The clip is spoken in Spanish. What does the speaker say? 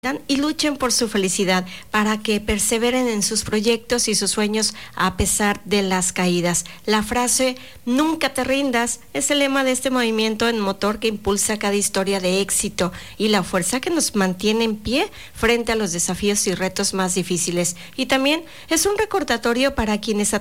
y luchen por su felicidad, para que perseveren en sus proyectos y sus sueños a pesar de las caídas. La frase "nunca te rindas" es el lema de este movimiento en motor que impulsa cada historia de éxito y la fuerza que nos mantiene en pie frente a los desafíos y retos más difíciles. Y también es un recordatorio para quienes